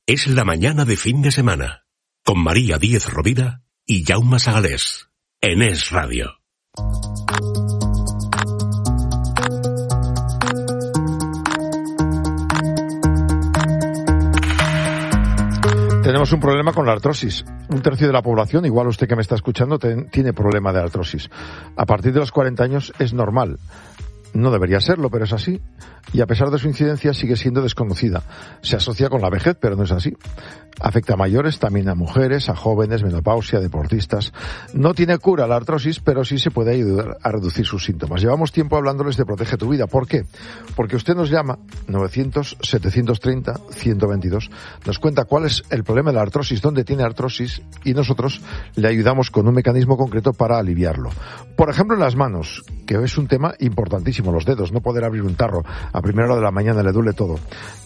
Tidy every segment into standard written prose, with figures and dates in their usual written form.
Es la mañana de fin de semana, con María Díez Rovira y Jaume Sagalés, en Es Radio. Tenemos un problema con la artrosis. Un tercio de la población, igual usted que me está escuchando, tiene problema de artrosis. A partir de los 40 años es normal. No debería serlo, pero es así. Y a pesar de su incidencia sigue siendo desconocida. Se asocia con la vejez, pero no es así. Afecta a mayores, también a mujeres, a jóvenes, menopausia, deportistas. No tiene cura la artrosis, pero sí se puede ayudar a reducir sus síntomas. Llevamos tiempo hablándoles de Protege tu Vida. ¿Por qué? Porque usted nos llama 900-730-122, nos cuenta cuál es el problema de la artrosis, dónde tiene artrosis, y nosotros le ayudamos con un mecanismo concreto para aliviarlo. Por ejemplo, en las manos, que es un tema importantísimo, los dedos, no poder abrir un tarro. A primera hora de la mañana le duele todo.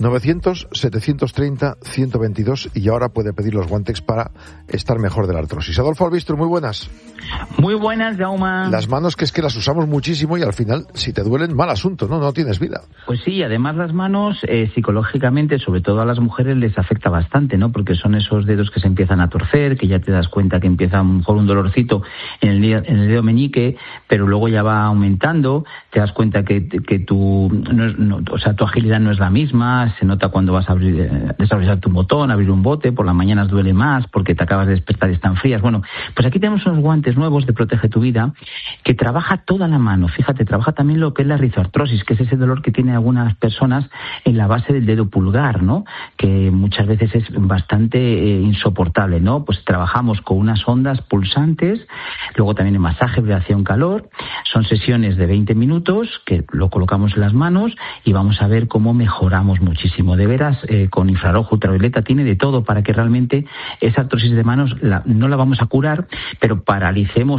900-730-122 y ahora puede pedir los guantes para estar mejor de la artrosis. Adolfo Albistro, muy buenas. Muy buenas, Jaume. Las manos, que es que las usamos muchísimo y al final, si te duelen, mal asunto, ¿no? No tienes vida. Pues sí, además las manos, psicológicamente, sobre todo a las mujeres, les afecta bastante, ¿no? Porque son esos dedos que se empiezan a torcer, que ya te das cuenta que empieza a lo mejor un dolorcito en el dedo meñique, pero luego ya va aumentando, te das cuenta que tu agilidad no es la misma, se nota cuando vas a desabrochar tu botón, abrir un bote, por las mañanas duele más porque te acabas de despertar y están frías. Bueno, pues aquí tenemos unos guantes nuevos de Protege tu Vida que trabaja toda la mano. Fíjate, trabaja también lo que es la rizoartrosis, que es ese dolor que tienen algunas personas en la base del dedo pulgar, ¿no? Que muchas veces es bastante insoportable, ¿no? Pues trabajamos con unas ondas pulsantes, luego también en masaje, vibración, calor. Son sesiones de 20 minutos que lo colocamos en las manos y vamos a ver cómo mejoramos muchísimo. De veras, con infrarrojo, ultravioleta, tiene de todo para que realmente esa artrosis de manos no la vamos a curar, pero paralicemos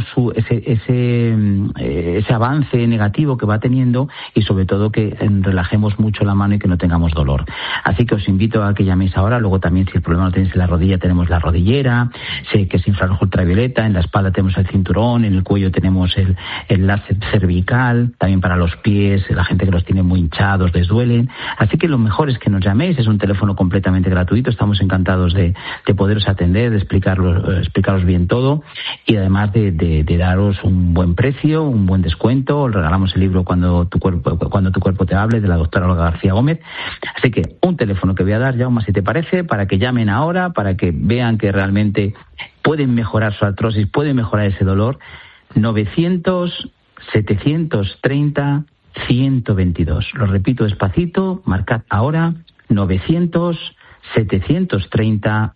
ese avance negativo que va teniendo y sobre todo que relajemos mucho la mano y que no tengamos dolor. Así que os invito a que llaméis ahora. Luego también, si el problema lo tenéis en la rodilla, tenemos la rodillera, sé que es infrarrojo ultravioleta, en la espalda tenemos el cinturón, en el cuello tenemos el láser cervical, también para los pies, la gente que los tiene muy hinchados, les duelen. Así que lo mejor es que nos llaméis, es un teléfono completamente gratuito, estamos encantados de poderos atender, de explicaros bien todo y además de daros un buen precio, un buen descuento. Os regalamos el libro Cuando tu cuerpo te hable, de la doctora Olga García Gómez. Así que un teléfono que voy a dar, Jaume, si te parece, para que llamen ahora, para que vean que realmente pueden mejorar su artrosis, pueden mejorar ese dolor. 900-730-122. Lo repito despacito, marcad ahora 900-730-122.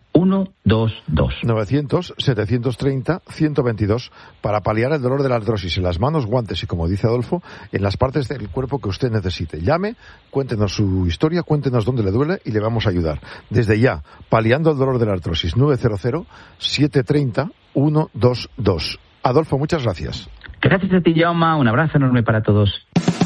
900-730-122 para paliar el dolor de la artrosis en las manos, guantes y, como dice Adolfo, en las partes del cuerpo que usted necesite. Llame, cuéntenos su historia, cuéntenos dónde le duele y le vamos a ayudar. Desde ya, paliando el dolor de la artrosis. 900-730-122. Adolfo, muchas gracias. Gracias a ti, Jaume. Un abrazo enorme para todos.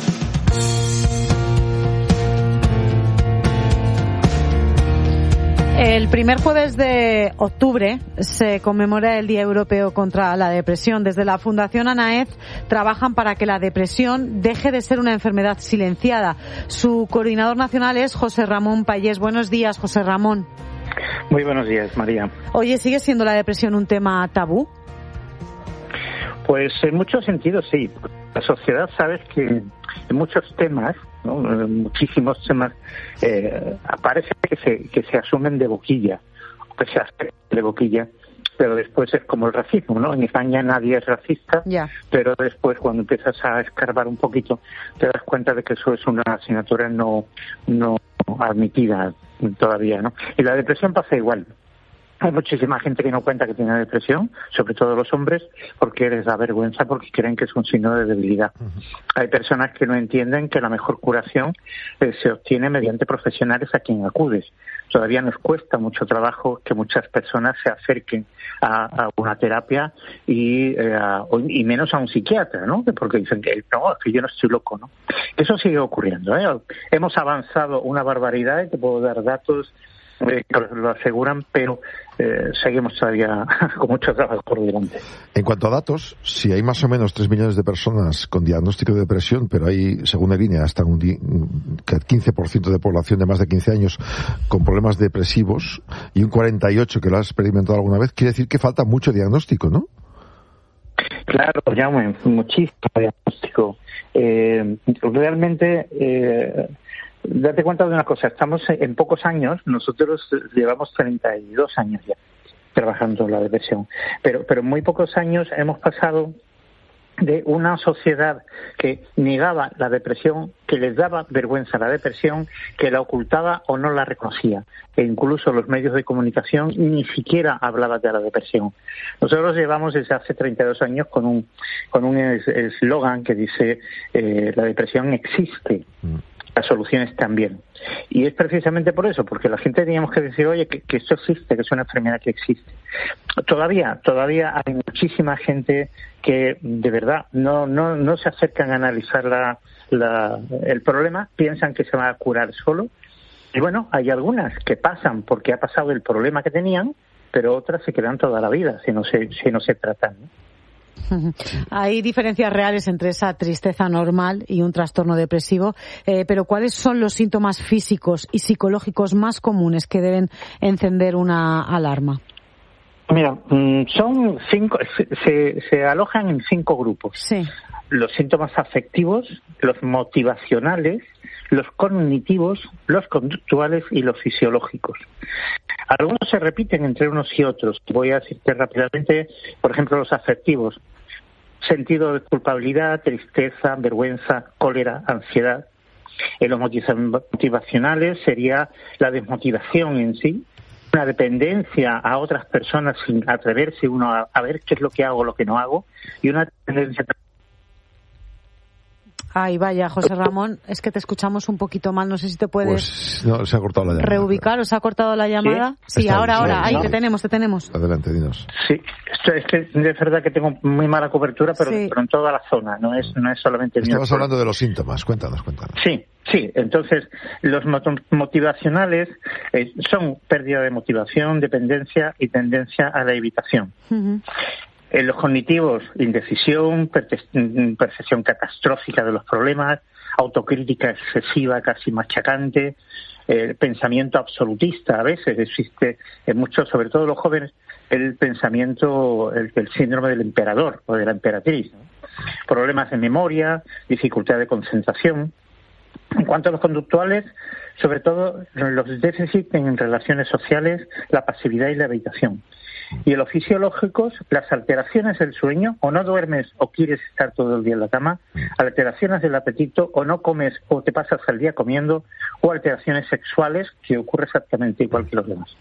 El primer jueves de octubre se conmemora el Día Europeo contra la Depresión. Desde la Fundación ANAEZ trabajan para que la depresión deje de ser una enfermedad silenciada. Su coordinador nacional es José Ramón Payés. Buenos días, José Ramón. Muy buenos días, María. Oye, ¿sigue siendo la depresión un tema tabú? Pues en muchos sentidos sí. La sociedad, sabes que en muchos temas, ¿no? Muchísimos temas, parece que se asumen de boquilla, o que se hacen de boquilla, pero después es como el racismo, ¿no? En España nadie es racista, pero después cuando empiezas a escarbar un poquito te das cuenta de que eso es una asignatura no admitida todavía, ¿no? Y la depresión pasa igual. Hay muchísima gente que no cuenta que tiene depresión, sobre todo los hombres, porque les da vergüenza, porque creen que es un signo de debilidad. Hay personas que no entienden que la mejor curación se obtiene mediante profesionales a quien acudes. Todavía nos cuesta mucho trabajo que muchas personas se acerquen a una terapia y menos a un psiquiatra, ¿no? Porque dicen que no, es que yo no estoy loco, ¿no? Eso sigue ocurriendo, ¿eh? Hemos avanzado una barbaridad y te puedo dar datos lo aseguran, pero seguimos todavía con mucho trabajo por delante. En cuanto a datos, si hay más o menos 3 millones de personas con diagnóstico de depresión, pero hay, según el INE, hasta un 15% de población de más de 15 años con problemas depresivos y un 48% que lo ha experimentado alguna vez, quiere decir que falta mucho diagnóstico, ¿no? Claro, Jaume, muchísimo diagnóstico. Realmente, date cuenta de una cosa, estamos en pocos años, nosotros llevamos 32 años ya trabajando la depresión, pero en muy pocos años hemos pasado de una sociedad que negaba la depresión, que les daba vergüenza la depresión, que la ocultaba o no la reconocía. E incluso los medios de comunicación ni siquiera hablaban de la depresión. Nosotros llevamos desde hace 32 años con un eslogan que dice la depresión existe. Las soluciones también. Y es precisamente por eso, porque la gente teníamos que decir, oye, que esto existe, que es una enfermedad que existe. Todavía hay muchísima gente que de verdad no se acercan a analizar el problema, piensan que se va a curar solo. Y bueno, hay algunas que pasan porque ha pasado el problema que tenían, pero otras se quedan toda la vida si no se tratan, ¿no? Hay diferencias reales entre esa tristeza normal y un trastorno depresivo, pero ¿cuáles son los síntomas físicos y psicológicos más comunes que deben encender una alarma? Mira, son 5, se alojan en 5 grupos. Sí. Los síntomas afectivos, los motivacionales, los cognitivos, los conductuales y los fisiológicos. Algunos se repiten entre unos y otros. Voy a decirte rápidamente, por ejemplo, los afectivos. Sentido de culpabilidad, tristeza, vergüenza, cólera, ansiedad. En los motivacionales sería la desmotivación en sí, una dependencia a otras personas sin atreverse uno a ver qué es lo que hago, lo que no hago, y una tendencia. Ay, vaya, José Ramón, es que te escuchamos un poquito mal, no sé si te puedes Pues no, se ha cortado la llamada. ¿Reubicar o se ha cortado la llamada? Sí, ahora, ahí te tenemos. Adelante, dinos. Sí, es que de verdad que tengo muy mala cobertura, pero en toda la zona, no es solamente... Estabas hablando de los síntomas, cuéntanos. Sí, entonces los motivacionales son pérdida de motivación, dependencia y tendencia a la evitación. Uh-huh. En los cognitivos, indecisión, percepción catastrófica de los problemas, autocrítica excesiva, casi machacante, pensamiento absolutista. A veces existe en muchos, sobre todo los jóvenes, el pensamiento, el síndrome del emperador o de la emperatriz, ¿no? Problemas de memoria, dificultad de concentración. En cuanto a los conductuales, sobre todo los déficits en relaciones sociales, la pasividad y la evitación. Y en los fisiológicos, las alteraciones del sueño, o no duermes o quieres estar todo el día en la cama, alteraciones del apetito, o no comes o te pasas el día comiendo, o alteraciones sexuales, que ocurre exactamente igual que los demás.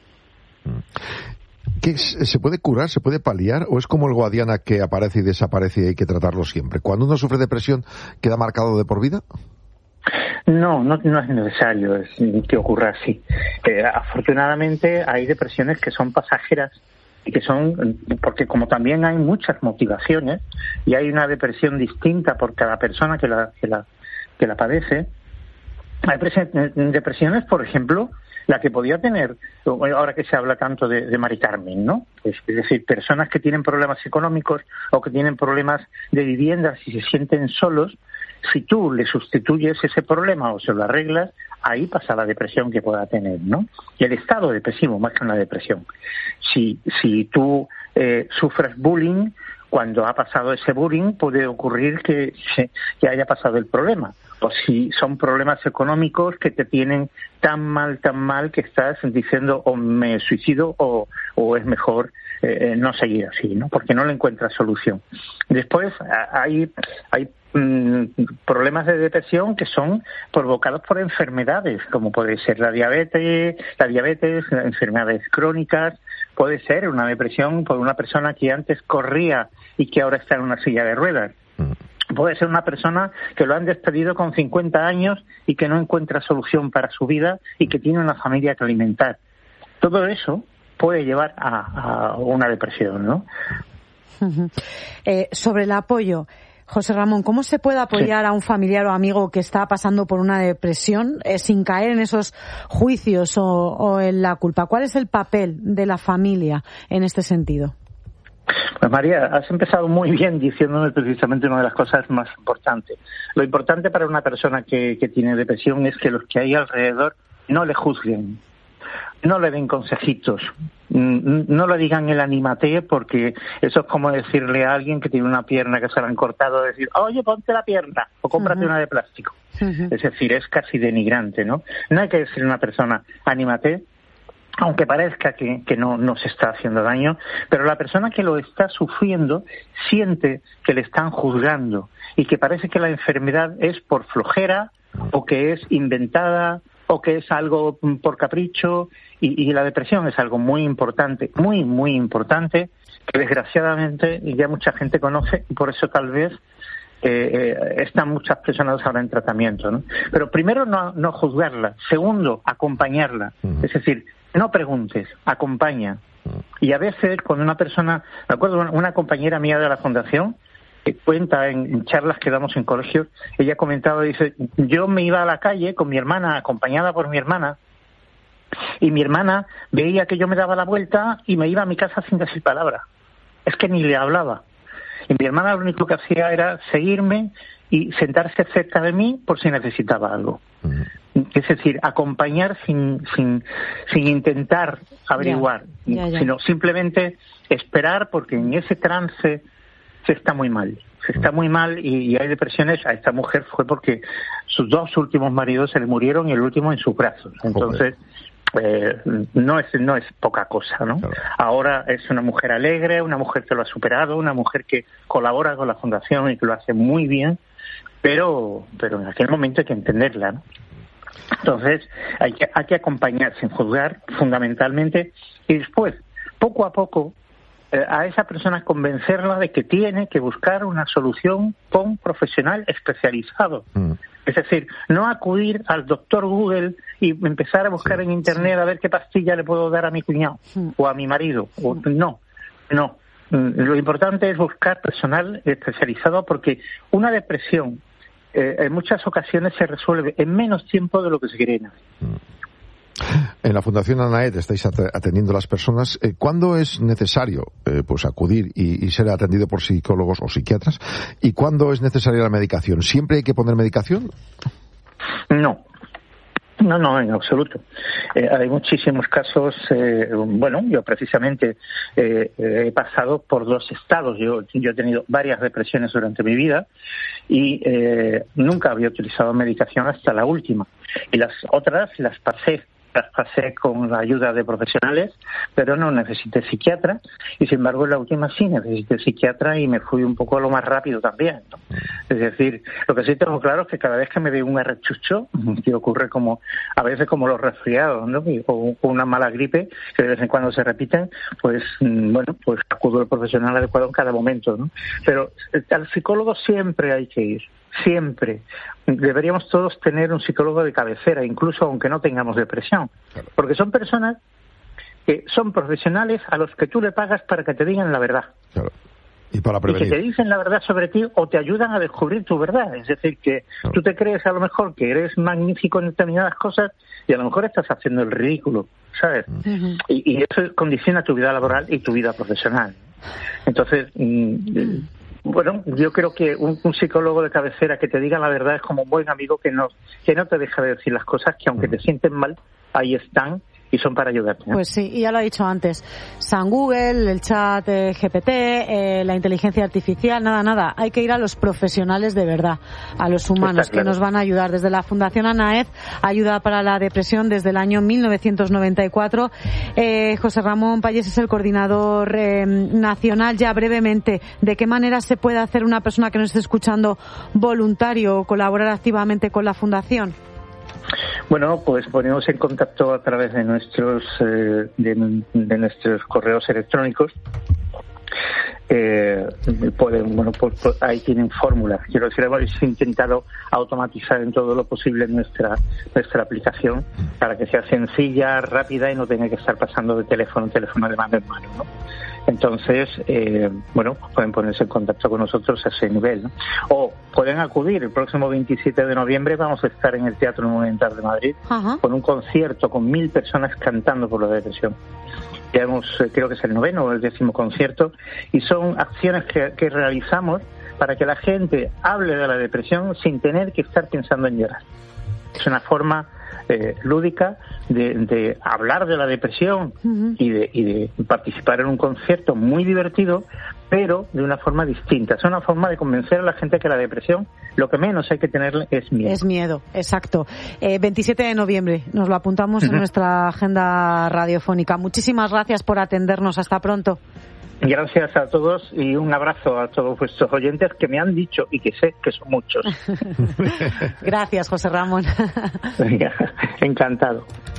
¿Se puede curar, se puede paliar, o es como el Guadiana que aparece y desaparece y hay que tratarlo siempre? Cuando uno sufre depresión, ¿queda marcado de por vida? No es necesario que ocurra así. Afortunadamente hay depresiones que son pasajeras y que son, porque como también hay muchas motivaciones y hay una depresión distinta por cada persona que la padece, hay depresiones, por ejemplo, la que podía tener, ahora que se habla tanto de Mari Carmen, ¿no? Es decir, personas que tienen problemas económicos o que tienen problemas de viviendas y se sienten solos, si tú le sustituyes ese problema o se lo arreglas, ahí pasa la depresión que pueda tener, ¿no? Y el estado depresivo, más que una depresión. Si tú sufres bullying, cuando ha pasado ese bullying puede ocurrir que haya pasado el problema. O si son problemas económicos que te tienen tan mal que estás diciendo o me suicido o es mejor no seguir así, ¿no? Porque no le encuentras solución. Después hay problemas de depresión que son provocados por enfermedades, como puede ser la diabetes, enfermedades crónicas, puede ser una depresión por una persona que antes corría y que ahora está en una silla de ruedas. Puede ser una persona que lo han despedido con 50 años y que no encuentra solución para su vida y que tiene una familia que alimentar. Todo eso puede llevar a una depresión, ¿no? Sobre el apoyo, José Ramón, ¿cómo se puede apoyar a un familiar o amigo que está pasando por una depresión sin caer en esos juicios o en la culpa? ¿Cuál es el papel de la familia en este sentido? Pues María, has empezado muy bien diciéndome precisamente una de las cosas más importantes. Lo importante para una persona que tiene depresión es que los que hay alrededor no le juzguen, no le den consejitos, no le digan el anímate, porque eso es como decirle a alguien que tiene una pierna que se la han cortado, decir, oye, ponte la pierna o cómprate una de plástico. Es decir, es casi denigrante, ¿no? No hay que decirle a una persona, anímate, aunque parezca que no se está haciendo daño, pero la persona que lo está sufriendo siente que le están juzgando y que parece que la enfermedad es por flojera o que es inventada o que es algo por capricho, y la depresión es algo muy importante, muy, muy importante, que desgraciadamente ya mucha gente conoce y por eso tal vez están muchas personas ahora en tratamiento, ¿no? Pero primero no juzgarla, segundo acompañarla, es decir, no preguntes, acompaña. Y a veces cuando una persona, me acuerdo una compañera mía de la fundación que cuenta en charlas que damos en colegios, ella comentaba, dice, yo me iba a la calle con mi hermana, acompañada por mi hermana, y mi hermana veía que yo me daba la vuelta y me iba a mi casa sin decir palabra. Es que ni le hablaba. Y mi hermana lo único que hacía era seguirme y sentarse cerca de mí por si necesitaba algo. Es decir, acompañar sin intentar averiguar, sino simplemente esperar, porque en ese trance se está muy mal. Se está muy mal y hay depresiones. A esta mujer fue porque sus 2 últimos maridos se le murieron y el último en sus brazos. Entonces, no es poca cosa, ¿no? Claro. Ahora es una mujer alegre, una mujer que lo ha superado, una mujer que colabora con la fundación y que lo hace muy bien, pero en aquel momento hay que entenderla, ¿no? Entonces hay que acompañar sin juzgar, fundamentalmente, y después, poco a poco, a esa persona convencerla de que tiene que buscar una solución con un profesional especializado. Es decir, no acudir al doctor Google y empezar a buscar en Internet a ver qué pastilla le puedo dar a mi cuñado o a mi marido. No. Lo importante es buscar personal especializado, porque una depresión en muchas ocasiones se resuelve en menos tiempo de lo que se cree. En la Fundación ANAET estáis atendiendo a las personas. ¿Cuándo es necesario pues acudir y ser atendido por psicólogos o psiquiatras? ¿Y cuándo es necesaria la medicación? ¿Siempre hay que poner medicación? No, en absoluto. Hay muchísimos casos. Yo precisamente he pasado por 2 estados. Yo he tenido varias depresiones durante mi vida y nunca había utilizado medicación hasta la última. Y las otras las pasé con la ayuda de profesionales, pero no necesité psiquiatra, y sin embargo en la última sí necesité psiquiatra y me fui un poco a lo más rápido también, ¿no? Es decir, lo que sí tengo claro es que cada vez que me veo un arrechucho, que ocurre a veces como los resfriados, ¿no? O una mala gripe, que de vez en cuando se repiten, pues acudo al profesional adecuado en cada momento, ¿no? Pero al psicólogo siempre hay que ir. Siempre. Deberíamos todos tener un psicólogo de cabecera, incluso aunque no tengamos depresión. Porque son personas que son profesionales a los que tú le pagas para que te digan la verdad. Claro. Y para prevenir. Y que te dicen la verdad sobre ti o te ayudan a descubrir tu verdad. Es decir, que tú te crees a lo mejor que eres magnífico en determinadas cosas y a lo mejor estás haciendo el ridículo, ¿sabes? Y eso condiciona tu vida laboral y tu vida profesional. Entonces, yo creo que un psicólogo de cabecera que te diga la verdad es como un buen amigo que no te deja de decir las cosas, que aunque te sienten mal, ahí están y son para ayudarte, ¿no? Pues sí, y ya lo ha dicho antes, San Google, el chat GPT, la inteligencia artificial, nada, hay que ir a los profesionales de verdad, a los humanos, que nos van a ayudar. Desde la Fundación ANAET, Ayuda para la Depresión, desde el año 1994. José Ramón Pallés es el coordinador nacional. Ya brevemente, ¿de qué manera se puede hacer una persona que nos esté escuchando voluntario o colaborar activamente con la Fundación? Bueno, pues ponemos en contacto a través de nuestros correos electrónicos. pueden, pues ahí tienen fórmulas. Quiero decir, hemos intentado automatizar en todo lo posible nuestra aplicación para que sea sencilla, rápida y no tenga que estar pasando de teléfono de mano en mano, ¿no? Entonces, pueden ponerse en contacto con nosotros a ese nivel, ¿no? O pueden acudir. El próximo 27 de noviembre vamos a estar en el Teatro Monumental de Madrid con un concierto con 1.000 personas cantando por la depresión. Ya creo que es el 9º o el 10º concierto, y son acciones que realizamos para que la gente hable de la depresión sin tener que estar pensando en llorar. Es una forma lúdica de hablar de la depresión y de participar en un concierto muy divertido, pero de una forma distinta. Es una forma de convencer a la gente que la depresión, lo que menos hay que tener es miedo. Es miedo, exacto. 27 de noviembre, nos lo apuntamos en nuestra agenda radiofónica. Muchísimas gracias por atendernos. Hasta pronto. Gracias a todos y un abrazo a todos vuestros oyentes que me han dicho y que sé que son muchos. Gracias, José Ramón. Encantado.